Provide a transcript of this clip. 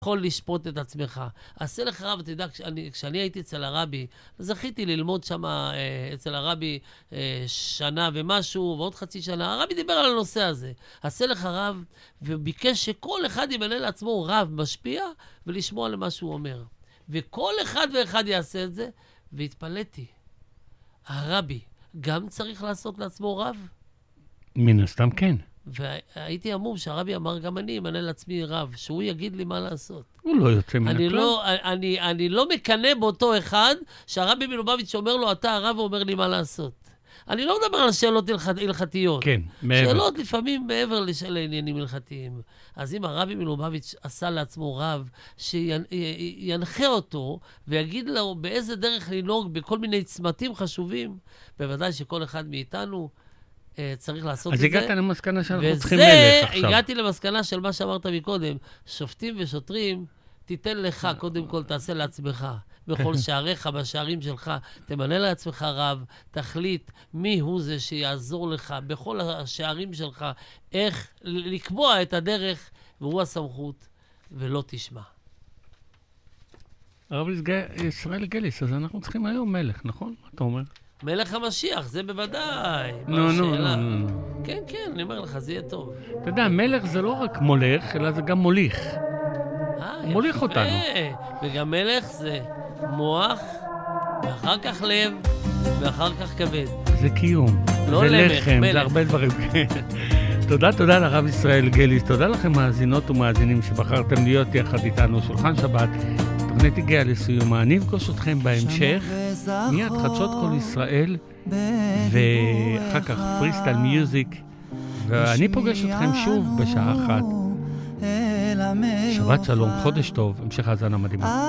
יכול לשפוט את עצמך. עשה לך רב, אתה יודע, כשאני הייתי אצל הרבי, זכיתי ללמוד שם אצל הרבי שנה ומשהו, ועוד חצי שנה. הרבי דיבר על הנושא הזה. עשה לך רב, וביקש שכל אחד ימנה לעצמו רב משפיע, ולשמוע למה שהוא אומר. וכל אחד ואחד יעשה את זה, והתפלאתי. הרבי גם צריך לעשות לעצמו רב? מן הסתם כן. והייתי אמור שהרבי אמר גם אני אמנה לעצמי רב, שהוא יגיד לי מה לעשות. הוא לא יוצא מן הכלל. אני לא מקנה באותו אחד שהרבי מלובביץ' אומר לו, אתה הרב ואומר לי מה לעשות. אני לא מדבר על שאלות הלכתיות. כן, מעבר. שאלות לפעמים מעבר לעניינים הלכתיים. אז אם הרבי מלובביץ' עשה לעצמו רב, שינחה אותו ויגיד לו באיזה דרך לנהוג בכל מיני צמתים חשובים, בוודאי שכל אחד מאיתנו צריך לעשות את זה. אז הגעת למסקנה שאנחנו צריכים מלך עכשיו. וזה, הגעתי למסקנה של מה שאמרת מקודם, שופטים ושוטרים, תיתן לך, קודם כל תעשה לעצמך. בכל שעריך, בשערים שלך, תמנה לעצמך רב, תחליט מי הוא זה שיעזור לך בכל השערים שלך, איך לקבוע את הדרך, והוא הסמכות, ולא תשמע. הרב ישראל גליס, אז אנחנו צריכים היום מלך, נכון? מה אתה אומר? מלך המשיח, זה בוודאי. נו. כן, אני אומר לך, זה יהיה טוב. אתה יודע, מלך זה לא רק מולך, אלא זה גם מוליך. הוא מוליך אותנו. וגם מלך זה מוח, ואחר כך לב, ואחר כך כבד. זה קיום. לא זה למך, לחם, מלך. זה הרבה דברים. תודה לרב ישראל גליס, תודה לכם מאזינות ומאזינים שבחרתם להיות יחד איתנו. שולחן שבת, תוכנית הגיעה לסיומה. אני אפגוש אתכם בהמשך, מיד חדשות כל ישראל, ואחר כך פריסטייל מיוזיק, ואני פוגש אתכם שוב בשעה 1. שבת שלום, חודש טוב, המשך האזנה מדהימה.